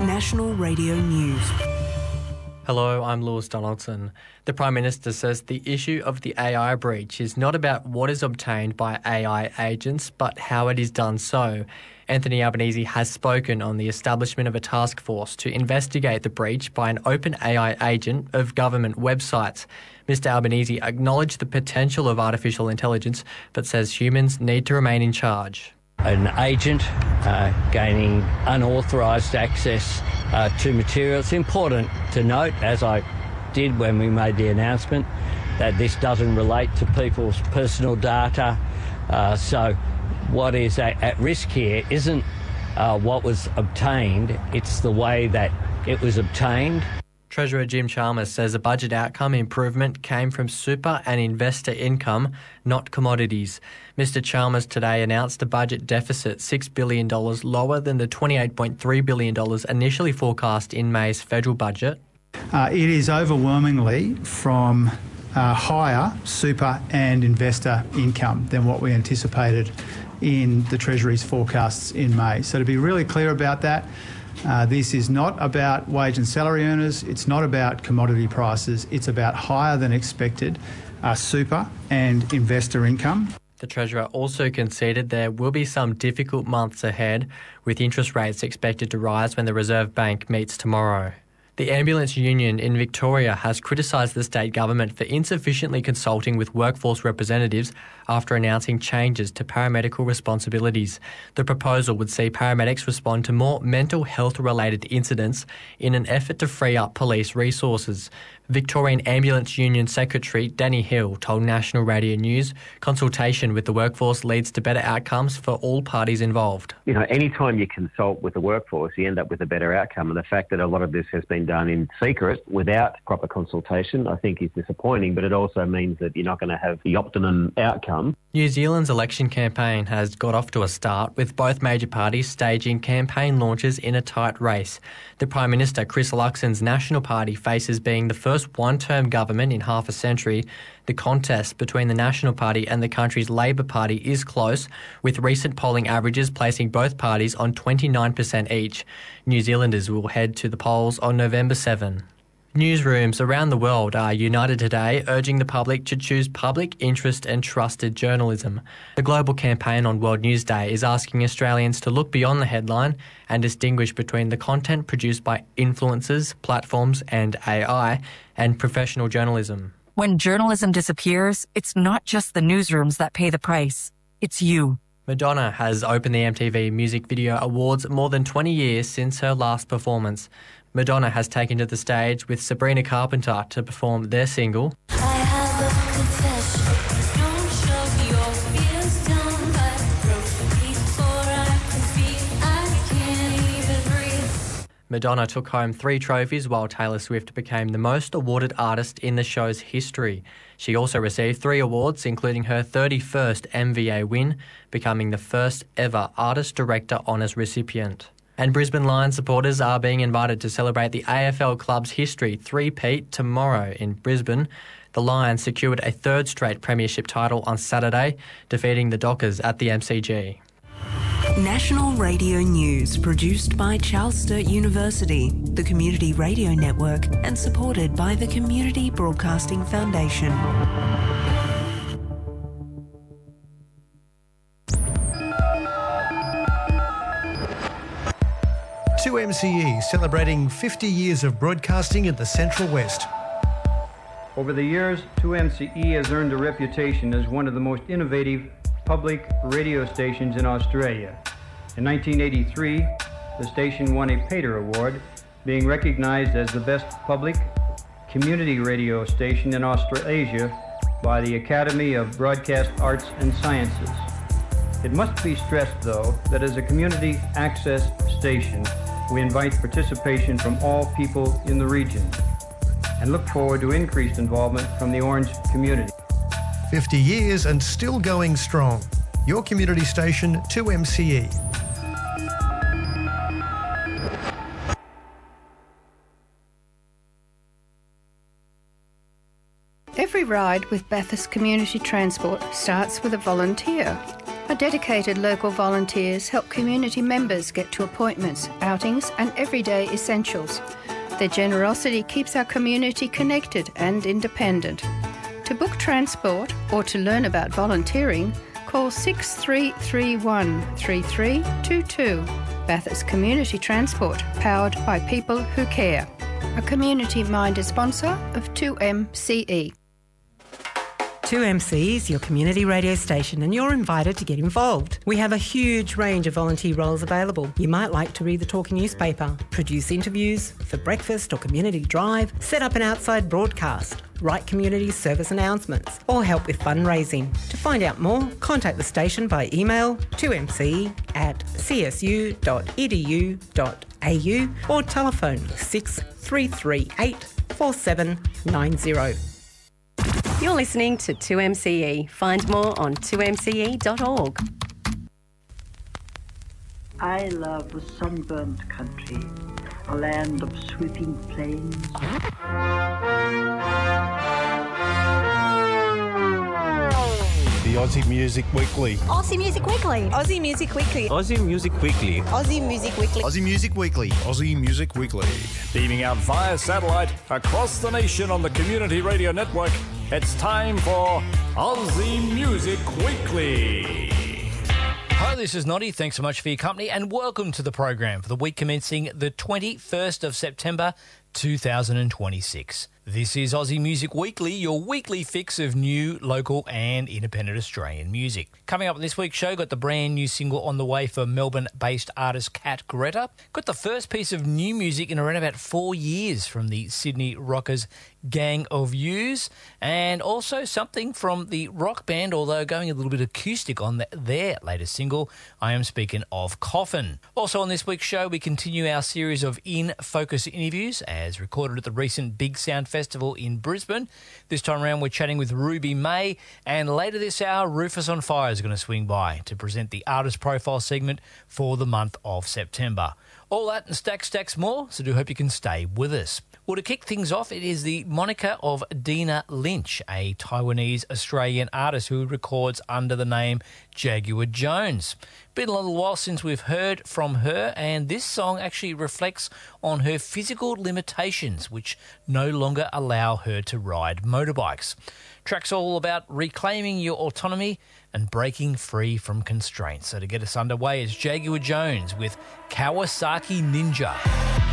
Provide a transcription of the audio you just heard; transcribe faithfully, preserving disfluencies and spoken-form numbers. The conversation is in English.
National Radio News. Hello, I'm Lewis Donaldson. The Prime Minister says the issue of the A I breach is not about what is obtained by A I agents, but how it is done so. Anthony Albanese has spoken on the establishment of a task force to investigate the breach by an open A I agent of government websites. Mister Albanese acknowledged the potential of artificial intelligence, but says humans need to remain in charge. An agent uh, gaining unauthorised access uh, to material. It's important to note, as I did when we made the announcement, that this doesn't relate to people's personal data. Uh, so what is at, at risk here isn't uh, what was obtained, it's the way that it was obtained. Treasurer Jim Chalmers says a budget outcome improvement came from super and investor income, not commodities. Mister Chalmers today announced a budget deficit six billion dollars lower than the twenty-eight point three billion dollars initially forecast in May's federal budget. Uh, it is overwhelmingly from uh, higher super and investor income than what we anticipated in the Treasury's forecasts in May. So to be really clear about that, Uh, this is not about wage and salary earners, it's not about commodity prices, it's about higher than expected uh, super and investor income. The Treasurer also conceded there will be some difficult months ahead, with interest rates expected to rise when the Reserve Bank meets tomorrow. The Ambulance Union in Victoria has criticised the state government for insufficiently consulting with workforce representatives after announcing changes to paramedical responsibilities. The proposal would see paramedics respond to more mental health-related incidents in an effort to free up police resources. Victorian Ambulance Union Secretary Danny Hill told National Radio News consultation with the workforce leads to better outcomes for all parties involved. You know, anytime you consult with the workforce, you end up with a better outcome. And the fact that a lot of this has been done in secret without proper consultation, I think is disappointing, but it also means that you're not going to have the optimum outcome. New Zealand's election campaign has got off to a start, with both major parties staging campaign launches in a tight race. The Prime Minister, Chris Luxon's National Party, faces being the first one-term government in half a century. The contest between the National Party and the country's Labor Party is close, with recent polling averages placing both parties on twenty-nine percent each. New Zealanders will head to the polls on November seventh. Newsrooms around the world are united today, urging the public to choose public interest and trusted journalism. The global campaign on World News Day is asking Australians to look beyond the headline and distinguish between the content produced by influencers, platforms and A I, and professional journalism. When journalism disappears, it's not just the newsrooms that pay the price. It's you. Madonna has opened the M T V Music Video Awards more than twenty years since her last performance. Madonna has taken to the stage with Sabrina Carpenter to perform their single. I have a confession. Don't show your fears down my throat. Before I can speak, I can't even breathe. Madonna took home three trophies, while Taylor Swift became the most awarded artist in the show's history. She also received three awards, including her thirty-first M V A win, becoming the first ever Artist Director Honours recipient. And Brisbane Lions supporters are being invited to celebrate the A F L club's history three-peat tomorrow in Brisbane. The Lions secured a third straight premiership title on Saturday, defeating the Dockers at the M C G. National Radio News, produced by Charles Sturt University, the Community Radio Network, and supported by the Community Broadcasting Foundation. two M C E celebrating fifty years of broadcasting in the Central West. Over the years, two M C E has earned a reputation as one of the most innovative public radio stations in Australia. In nineteen eighty-three, the station won a Pater Award, being recognized as the best public community radio station in Australasia by the Academy of Broadcast Arts and Sciences. It must be stressed, though, that as a community access station, we invite participation from all people in the region and look forward to increased involvement from the Orange community. fifty years and still going strong. Your community station, two M C E. Every ride with Bathurst Community Transport starts with a volunteer. A Our dedicated local volunteers help community members get to appointments, outings and everyday essentials. Their generosity keeps our community connected and independent. To book transport or to learn about volunteering, call six three three one, three three two two. Bathurst Community Transport, powered by people who care. A community-minded sponsor of two M C E. two M C is your community radio station and you're invited to get involved. We have a huge range of volunteer roles available. You might like to read the talking newspaper, produce interviews for breakfast or community drive, set up an outside broadcast, write community service announcements or help with fundraising. To find out more, contact the station by email two m c at c s u dot e d u dot a u or telephone six three three eight four seven nine zero. You're listening to two M C E. Find more on two m c e dot org. I love the sunburnt country, a land of sweeping plains. The Aussie Music Weekly. Aussie Music Weekly. Aussie Music Weekly. Aussie Music Weekly. Aussie Music Weekly. Aussie Music Weekly. Aussie Music Weekly. Beaming out via satellite across the nation on the Community Radio Network, it's time for Aussie Music Weekly. Hi, this is Noddy. Thanks so much for your company and welcome to the program for the week commencing the twenty-first of September two thousand twenty-six. This is Aussie Music Weekly, your weekly fix of new, local and independent Australian music. Coming up on this week's show, got the brand new single on the way for Melbourne-based artist Kat Greta. Got the first piece of new music in around about four years from the Sydney rockers Gang of Youths, and also something from the rock band, although going a little bit acoustic on the, their latest single. I am speaking of Coffin. Also on this week's show, we continue our series of In Focus interviews as recorded at the recent Big Sound Festival in Brisbane. This time around, we're chatting with Ruby May, and later this hour, Rufus on Fire is going to swing by to present the artist profile segment for the month of September. All that and stacks, stacks more, so do hope you can stay with us. Well, to kick things off, it is the moniker of Dina Lynch, a Taiwanese-Australian artist who records under the name Jaguar Jones. Been a little while since we've heard from her, and this song actually reflects on her physical limitations, which no longer allow her to ride motorbikes. Track's all about reclaiming your autonomy and breaking free from constraints. So to get us underway is Jaguar Jones with Kawasaki Ninja.